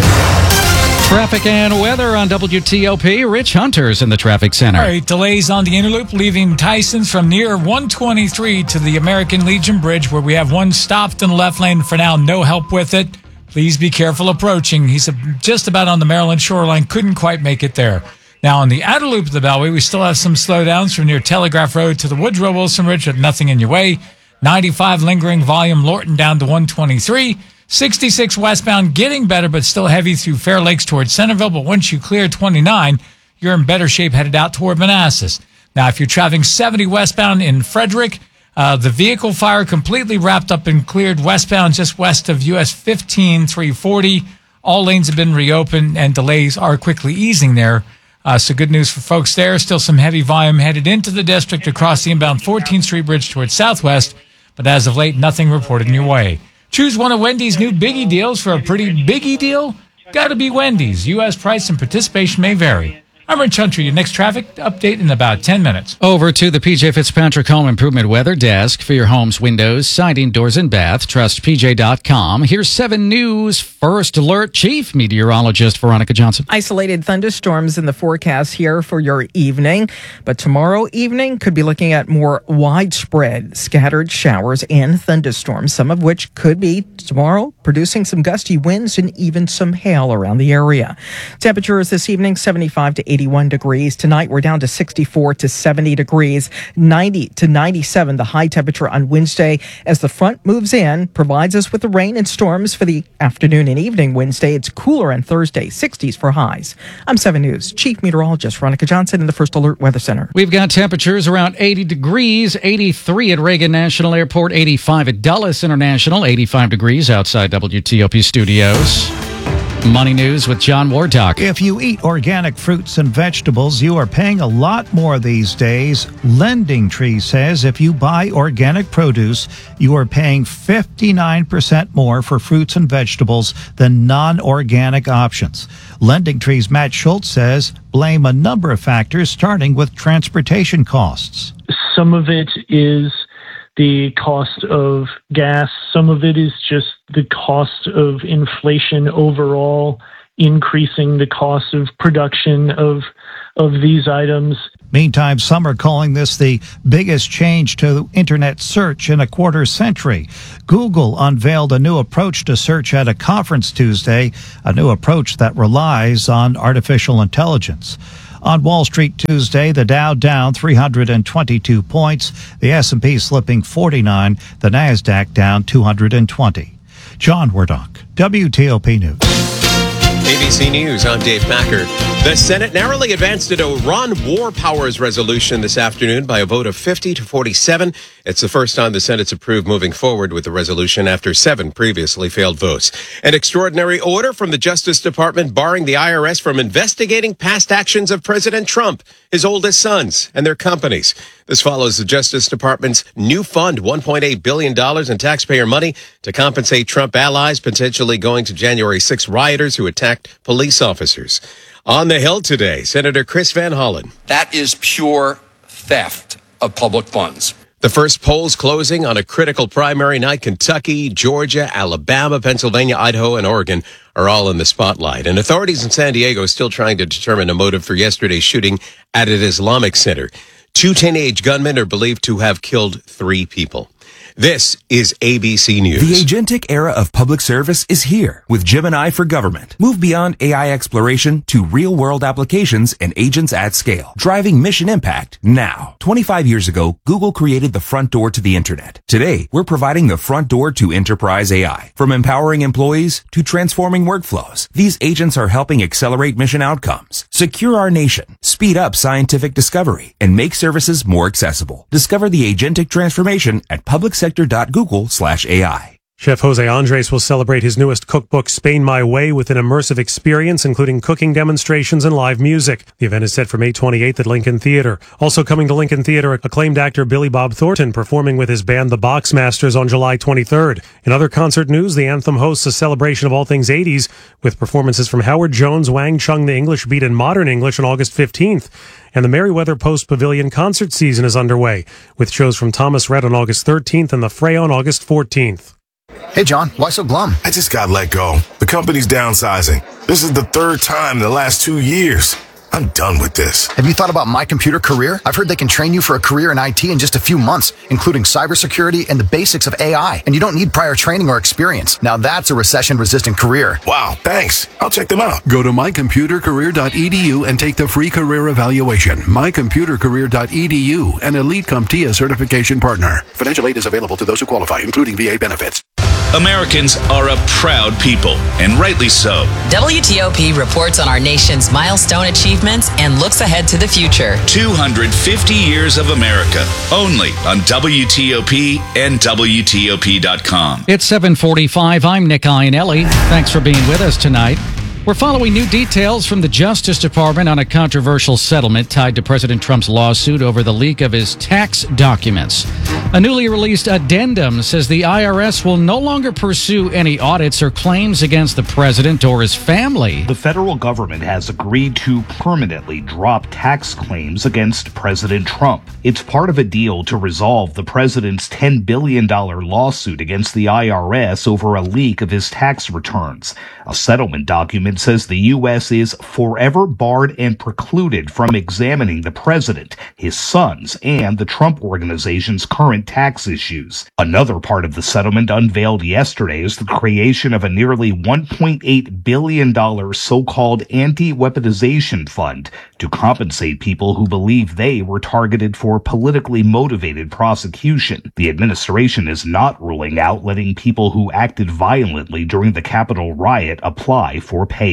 S17: Traffic and weather on WTOP. Rich Hunter's in the traffic center.
S22: All right, delays on the Interloop, leaving Tyson's from near 123 to the American Legion Bridge, where we have one stopped in the left lane for now. No help with it. Please be careful approaching. He's just about on the Maryland shoreline. Couldn't quite make it there. Now, on the outer loop of the Beltway, we still have some slowdowns from near Telegraph Road to the Woodrow Wilson Bridge with nothing in your way. 95 lingering volume Lorton down to 123. 66 westbound getting better, but still heavy through Fair Lakes towards Centerville. But once you clear 29, you're in better shape headed out toward Manassas. Now, if you're traveling 70 westbound in Frederick, the vehicle fire completely wrapped up and cleared westbound just west of US 15 340. All lanes have been reopened and delays are quickly easing there. So good news for folks there. Still some heavy volume headed into the district across the inbound 14th Street Bridge towards Southwest. But as of late, nothing reported in your way. Choose one of Wendy's new Biggie deals for a pretty biggie deal. Got to be Wendy's. U.S. price and participation may vary. I'm Rich Hunter. Your next traffic update in about 10 minutes.
S17: Over to the PJ Fitzpatrick Home Improvement Weather Desk for your home's windows, siding, doors, and bath. Trust PJ.com. Here's 7 News First Alert Chief Meteorologist Veronica Johnson.
S23: Isolated thunderstorms in the forecast here for your evening, but tomorrow evening could be looking at more widespread scattered showers and thunderstorms, some of which could be tomorrow producing some gusty winds and even some hail around the area. Temperatures this evening 75 to 81 degrees. Tonight, we're down to 64 to 70 degrees, 90 to 97, the high temperature on Wednesday. As the front moves in, provides us with the rain and storms for the afternoon and evening Wednesday. It's cooler on Thursday, 60s for highs. I'm 7 News Chief Meteorologist Veronica Johnson in the First Alert Weather Center.
S17: We've got temperatures around 80 degrees, 83 at Reagan National Airport, 85 at Dulles International, 85 degrees outside WTOP studios. Money News with John Wardock.
S1: If you eat organic fruits and vegetables, you are paying a lot more these days. Lending Tree says if you buy organic produce, you are paying 59% more for fruits and vegetables than non-organic options. Lending Tree's Matt Schultz says blame a number of factors, starting with transportation costs.
S2: Some of it is the cost of gas. Some of it is just the cost of inflation overall, increasing the cost of production of these items.
S1: Meantime, some are calling this the biggest change to internet search in a quarter century. Google unveiled a new approach to search at a conference Tuesday, a new approach that relies on artificial intelligence. On Wall Street Tuesday, the Dow down 322 points, the S&P slipping 49, the Nasdaq down 220. John Wardock, WTOP News.
S5: ABC News, I'm Dave Packer. The Senate narrowly advanced an Iran war powers resolution this afternoon by a vote of 50 to 47. It's the first time the Senate's approved moving forward with the resolution after 7 previously failed votes. An extraordinary order from the Justice Department barring the IRS from investigating past actions of President Trump, his oldest sons, and their companies. This follows the Justice Department's new fund, $1.8 billion in taxpayer money to compensate Trump allies, potentially going to January 6 rioters who attacked police officers. On the Hill today, Senator Chris Van Hollen.
S4: That is pure theft of public funds.
S5: The first polls closing on a critical primary night. Kentucky, Georgia, Alabama, Pennsylvania, Idaho, and Oregon are all in the spotlight. And authorities in San Diego are still trying to determine a motive for yesterday's shooting at an Islamic center. 2 teenage gunmen are believed to have killed 3 people. This is ABC News.
S15: The agentic era of public service is here with Gemini for Government. Move beyond AI exploration to real-world applications and agents at scale, driving mission impact now. 25 years ago, Google created the front door to the internet. Today, we're providing the front door to enterprise AI. From empowering employees to transforming workflows, these agents are helping accelerate mission outcomes, secure our nation, speed up scientific discovery, and make services more accessible. Discover the agentic transformation at publicsector.google/AI.
S16: Chef Jose Andres will celebrate his newest cookbook, Spain My Way, with an immersive experience, including cooking demonstrations and live music. The event is set for May 28th at Lincoln Theater. Also coming to Lincoln Theater, acclaimed actor Billy Bob Thornton performing with his band The Boxmasters on July 23rd. In other concert news, the Anthem hosts a celebration of all things 80s with performances from Howard Jones, Wang Chung, The English Beat, and Modern English on August 15th. And the Merriweather Post Pavilion concert season is underway, with shows from Thomas Rhett on August 13th and The Fray on August 14th.
S24: Hey, John, why so glum?
S25: I just got let go. The company's downsizing. This is the 3rd time in the last 2 years. I'm done with this.
S24: Have you thought about My Computer Career? I've heard they can train you for a career in IT in just a few months, including cybersecurity and the basics of AI. And you don't need prior training or experience. Now that's a recession-resistant career.
S25: Wow, thanks. I'll check them out.
S28: Go to mycomputercareer.edu and take the free career evaluation. mycomputercareer.edu, an Elite CompTIA certification partner. Financial aid is available to those who qualify, including VA benefits.
S11: Americans are a proud people, and rightly so.
S8: WTOP reports on our nation's milestone achievements and looks ahead to the future.
S11: 250 years of America, only on WTOP and WTOP.com.
S17: It's 7:45. I'm Nick Iannelli. Thanks for being with us tonight. We're following new details from the Justice Department on a controversial settlement tied to President Trump's lawsuit over the leak of his tax documents. A newly released addendum says the IRS will no longer pursue any audits or claims against the president or his family.
S6: The federal government has agreed to permanently drop tax claims against President Trump. It's part of a deal to resolve the president's $10 billion lawsuit against the IRS over a leak of his tax returns. A settlement document says the U.S. is forever barred and precluded from examining the president, his sons, and the Trump Organization's current tax issues. Another part of the settlement unveiled yesterday is the creation of a nearly $1.8 billion so-called anti-weaponization fund to compensate people who believe they were targeted for politically motivated prosecution. The administration is not ruling out letting people who acted violently during the Capitol riot apply for payouts.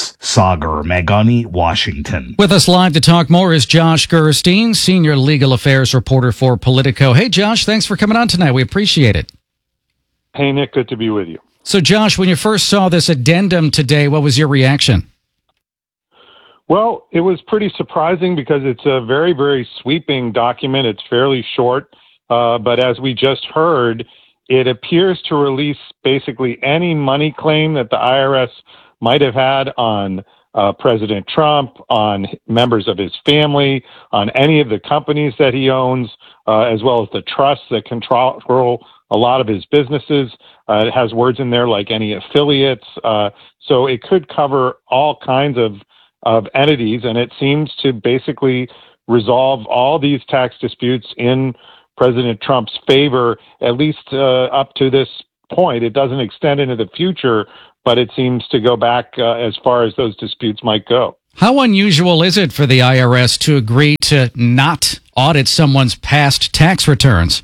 S6: Sagar Magani, Washington.
S17: With us live to talk more is Josh Gerstein, Senior Legal Affairs Reporter for Politico. Hey, Josh, thanks for coming on tonight. We appreciate it.
S29: Hey, Nick, good to be with you.
S17: So, Josh, when you first saw this addendum today, what was your reaction?
S3: Well, it was pretty surprising because it's a very, very sweeping document. It's fairly short, but as we just heard, it appears to release basically any money claim that the IRS might have had on President Trump, on members of his family, on any of the companies that he owns, as well as the trusts that control a lot of his businesses. It has words in there like any affiliates. So it could cover all kinds of entities, and it seems to basically resolve all these tax disputes in President Trump's favor, at least up to this point. It doesn't extend into the future, but it seems to go back as far as those disputes might go.
S17: How unusual is it for the IRS to agree to not audit someone's past tax returns?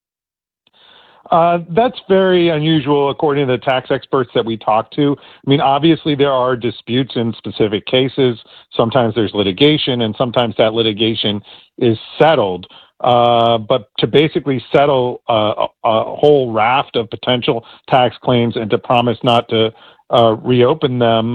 S3: That's very unusual, according to the tax experts that we talk to. I mean, obviously, there are disputes in specific cases. Sometimes there's litigation, and sometimes that litigation is settled. But to basically settle a whole raft of potential tax claims and to promise not to reopen them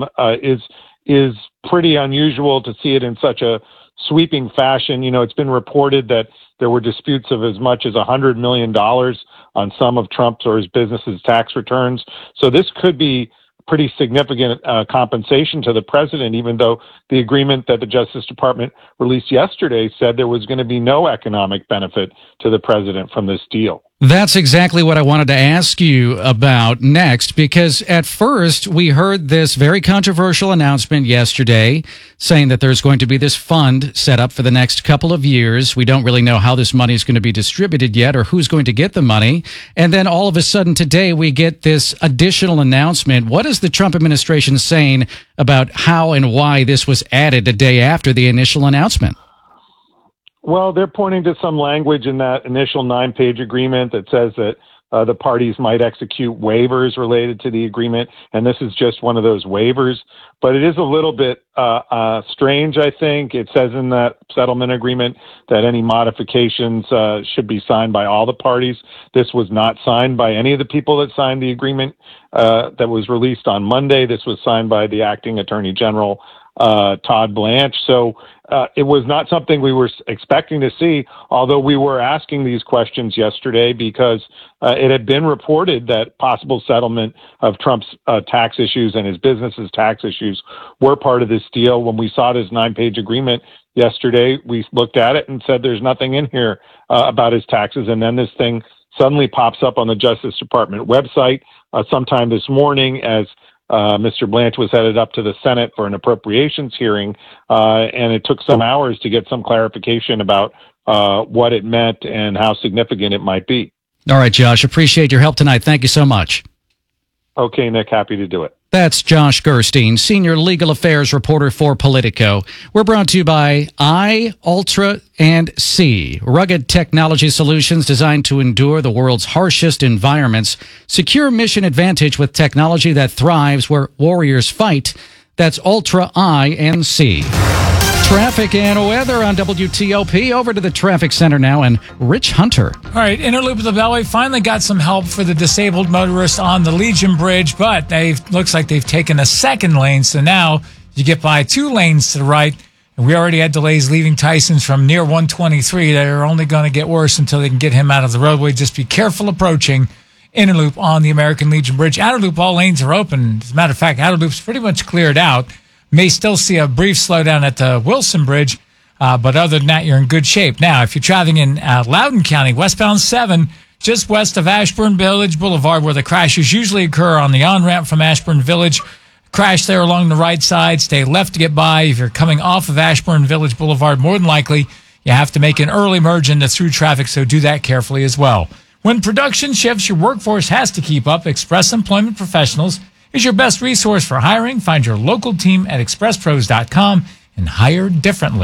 S3: is pretty unusual to see it in such a sweeping fashion. You know, it's been reported that there were disputes of as much as $100 million on some of Trump's or his business's tax returns. So this could be pretty significant compensation to the president, even though the agreement that the Justice Department released yesterday said there was going to be no economic benefit to the president from this deal.
S17: That's exactly what I wanted to ask you about next, because at first we heard this very controversial announcement yesterday saying that there's going to be this fund set up for the next couple of years. We don't really know how this money is going to be distributed yet or who's going to get the money. And then all of a sudden today we get this additional announcement. What is the Trump administration saying about how and why this was added a day after the initial announcement?
S3: Well, they're pointing to some language in that initial 9-page agreement that says that the parties might execute waivers related to the agreement, and this is just one of those waivers. But it is a little bit strange, I think. It says in that settlement agreement that any modifications should be signed by all the parties. This was not signed by any of the people that signed the agreement that was released on Monday. This was signed by the acting attorney general, Todd Blanche. So it was not something we were expecting to see, although we were asking these questions yesterday because it had been reported that possible settlement of Trump's tax issues and his business's tax issues were part of this deal. When we saw this 9-page agreement yesterday, we looked at it and said there's nothing in here about his taxes. And then this thing suddenly pops up on the Justice Department website sometime this morning as Mr. Blanche was headed up to the Senate for an appropriations hearing, and it took some hours to get some clarification about what it meant and how significant it might be.
S17: All right, Josh, appreciate your help tonight. Thank you so much.
S3: Okay, Nick, happy to do it.
S17: That's Josh Gerstein, senior legal affairs reporter for Politico. We're brought to you by I, Ultra, and C, rugged technology solutions designed to endure the world's harshest environments. Secure mission advantage with technology that thrives where warriors fight. That's Ultra, I, and C. Traffic and weather on WTOP. Over to the traffic center now, and Rich Hunter.
S22: All right, Interloop of the Beltway finally got some help for the disabled motorists on the Legion Bridge, but looks like they've taken a second lane, so now you get by 2 lanes to the right. And we already had delays leaving Tyson's from near 123 that are only going to get worse until they can get him out of the roadway. Just be careful approaching Interloop on the American Legion Bridge. Outer Loop, all lanes are open. As a matter of fact, Outer Loop's pretty much cleared out. May still see a brief slowdown at the Wilson Bridge, but other than that, you're in good shape. Now, if you're traveling in Loudoun County, westbound 7, just west of Ashburn Village Boulevard, where the crashes usually occur on the on-ramp from Ashburn Village, crash there along the right side, stay left to get by. If you're coming off of Ashburn Village Boulevard, more than likely, you have to make an early merge into through traffic, so do that carefully as well. When production shifts, your workforce has to keep up. Express Employment Professionals is your best resource for hiring. Find your local team at expresspros.com and hire differently.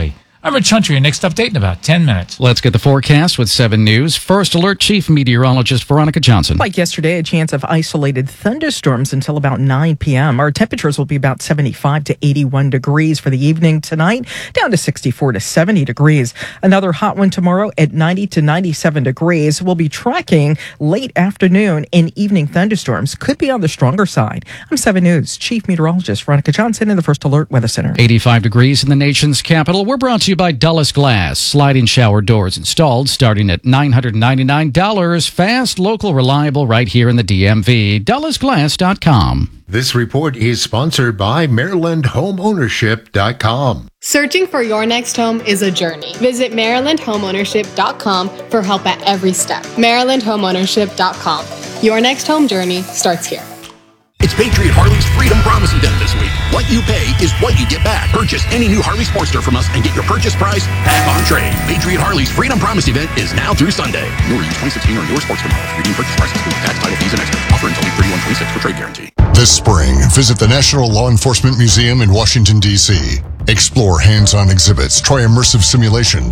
S22: I'm Rich Hunter, your next update in about 10 minutes.
S17: Let's get the forecast with 7 News. First Alert Chief Meteorologist Veronica Johnson.
S23: Like yesterday, a chance of isolated thunderstorms until about 9 p.m. Our temperatures will be about 75 to 81 degrees for the evening tonight, down to 64 to 70 degrees. Another hot one tomorrow at 90 to 97 degrees. We'll be tracking late afternoon and evening thunderstorms. Could be on the stronger side. I'm 7 News Chief Meteorologist Veronica Johnson in the First Alert Weather Center.
S17: 85 degrees in the nation's capital. We're brought to you by Dulles Glass. Sliding shower doors installed starting at $999. Fast, local, reliable right here in the DMV. DullesGlass.com.
S7: This report is sponsored by MarylandHomeownership.com.
S9: Searching for your next home is a journey. Visit MarylandHomeownership.com for help at every step. MarylandHomeownership.com. Your next home journey starts here.
S10: It's Patriot Harley's Freedom Promise event this week. What you pay is what you get back. Purchase any new Harley Sportster from us and get your purchase price back on trade. Patriot Harley's Freedom Promise event is now through Sunday. Newer used 2016 or newer Sportster models. Redeem purchase price excludes tax, title fees, and extras. Offer until 31/26 for trade guarantee.
S12: This spring, visit the National Law Enforcement Museum in Washington, D.C. Explore hands-on exhibits, try immersive simulations,